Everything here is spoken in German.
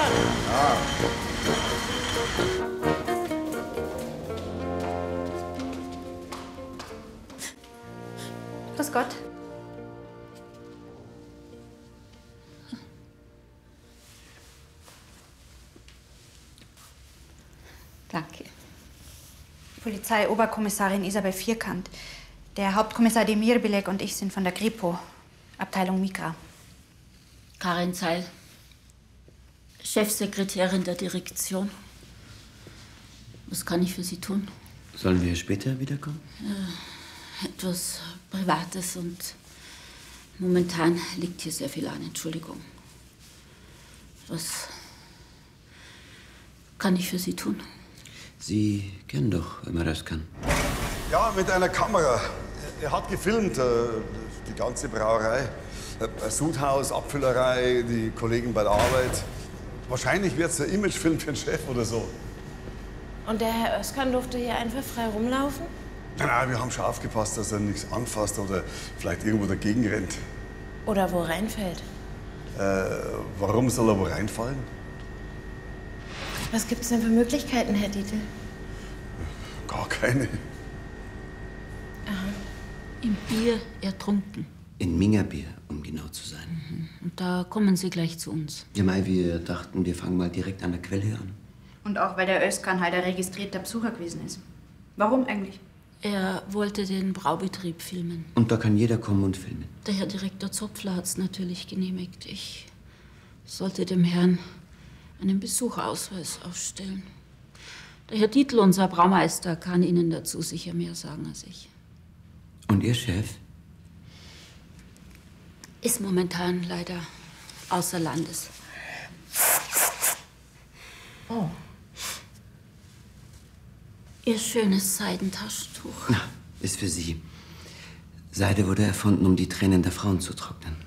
Ja. Grüß Gott. Danke. Polizeioberkommissarin Isabel Vierkant. Der Hauptkommissar Demir Bilek und ich sind von der Kripo, Abteilung Migra. Karin Zeil, Chefsekretärin der Direktion. Was kann ich für Sie tun? Sollen wir später wiederkommen? Etwas Privates und momentan liegt hier sehr viel an. Entschuldigung. Was kann ich für Sie tun? Sie kennen doch, wenn man das kann. Ja, mit einer Kamera. Er hat gefilmt, die ganze Brauerei. Sudhaus, Abfüllerei, die Kollegen bei der Arbeit. Wahrscheinlich wird es ein Imagefilm für den Chef oder so. Und der Herr Özkan durfte hier einfach frei rumlaufen? Nein, wir haben schon aufgepasst, dass er nichts anfasst oder vielleicht irgendwo dagegen rennt. Oder wo reinfällt? Warum soll er wo reinfallen? Was gibt's denn für Möglichkeiten, Herr Dietl? Gar keine. Aha. Im Bier ertrunken. In Mingerbier, um genau zu sein. Und da kommen Sie gleich zu uns. Ja, Mai, wir dachten, wir fangen mal direkt an der Quelle an. Und auch, weil der Özkan halt ein registrierter Besucher gewesen ist. Warum eigentlich? Er wollte den Braubetrieb filmen. Und da kann jeder kommen und filmen. Der Herr Direktor Zopfler hat es natürlich genehmigt. Ich sollte dem Herrn einen Besucherausweis ausstellen. Der Herr Dietl, unser Braumeister, kann Ihnen dazu sicher mehr sagen als ich. Und Ihr Chef? Ist momentan leider außer Landes. Oh. Ihr schönes Seidentaschentuch. Na, ist für Sie. Seide wurde erfunden, um die Tränen der Frauen zu trocknen.